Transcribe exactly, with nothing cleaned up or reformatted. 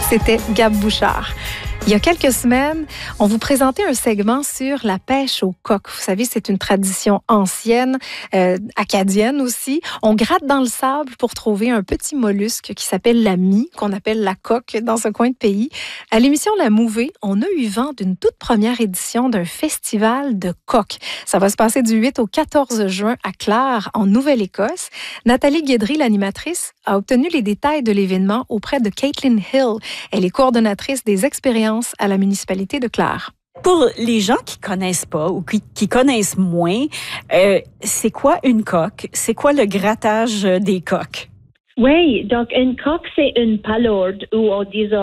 C'était Gab Bouchard. Il y a quelques semaines, on vous présentait un segment sur la pêche au coq. Vous savez, c'est une tradition ancienne, euh, acadienne aussi. On gratte dans le sable pour trouver un petit mollusque qui s'appelle la mie, qu'on appelle la coque dans ce coin de pays. À l'émission La Mouvée, on a eu vent d'une toute première édition d'un festival de coqs. Ça va se passer du huit au quatorze juin à Clare, en Nouvelle-Écosse. Nathalie Guédry, l'animatrice, a obtenu les détails de l'événement auprès de Caitlin Hill. Elle est coordonnatrice des expériences à la municipalité de Clare. Pour les gens qui connaissent pas ou qui, qui connaissent moins, euh, c'est quoi une coque? C'est quoi le grattage des coqs? Oui, donc une coque, c'est une palourde ou on dit